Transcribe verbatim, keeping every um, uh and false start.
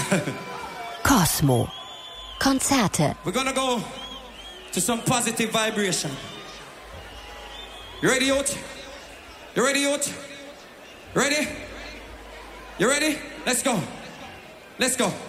Cosmo. Konzerte. We're gonna go to some positive vibration. You ready, youth? You ready, youth? You ready? You ready? Let's go. Let's go.